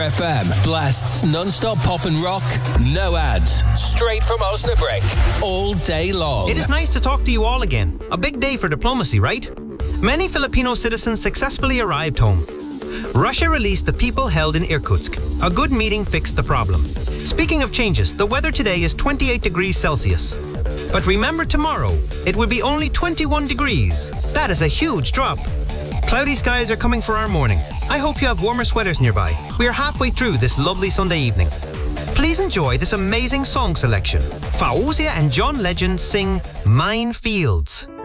FM blasts non-stop pop and rock, no ads, straight from Osnabrück, all day long. It is nice to talk to you all again. A big day for diplomacy, right? Many Filipino citizens successfully arrived home. Russia released the people held in Irkutsk. A good meeting fixed the problem. Speaking of changes, the weather today is 28 degrees Celsius. But remember tomorrow, it will be only 21 degrees. That is a huge drop. Cloudy skies are coming for our morning. I hope you have warmer sweaters nearby. We are halfway through this lovely Sunday evening. Please enjoy this amazing song selection. Fauzia and John Legend sing Mine Fields.